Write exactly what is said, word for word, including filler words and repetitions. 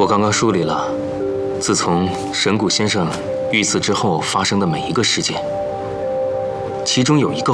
我刚刚梳理了，自从神谷先生遇刺之后发生的每一个事件，其中有一个